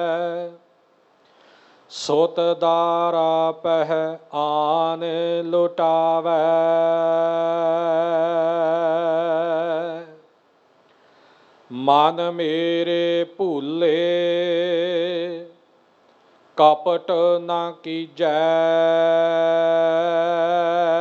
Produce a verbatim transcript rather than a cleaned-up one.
ਸੁਤ ਦਾਰਾ ਪਹਿ ਆਨ ਲੁਟਾਵੈ। ਮਨ ਮੇਰੇ ਭੂਲੇ ਕਪਟ ਨਾ ਕੀਜੈ।